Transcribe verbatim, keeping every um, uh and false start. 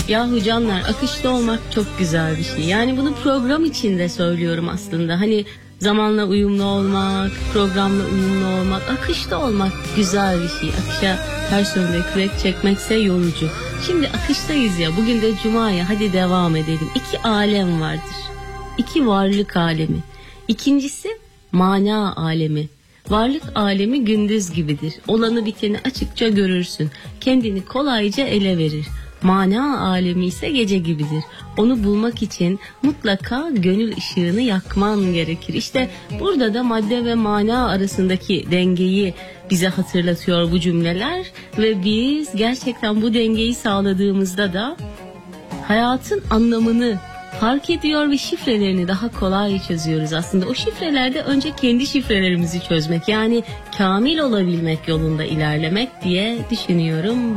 Yahu canlar, akışta olmak çok güzel bir şey. Yani bunu program içinde söylüyorum aslında. Hani zamanla uyumlu olmak, programla uyumlu olmak, akışta olmak güzel bir şey. Akışa ters yönde kürek çekmekse yorucu. Şimdi akıştayız ya, bugün de cuma ya, hadi devam edelim. İki alem vardır. İki varlık alemi. İkincisi mana alemi. Varlık alemi gündüz gibidir. Olanı biteni açıkça görürsün. Kendini kolayca ele verir. Mana alemi ise gece gibidir. Onu bulmak için mutlaka gönül ışığını yakman gerekir. İşte burada da madde ve mana arasındaki dengeyi bize hatırlatıyor bu cümleler. Ve biz gerçekten bu dengeyi sağladığımızda da hayatın anlamını fark ediyor ve şifrelerini daha kolay çözüyoruz aslında. O şifrelerde önce kendi şifrelerimizi çözmek, yani kamil olabilmek yolunda ilerlemek diye düşünüyorum.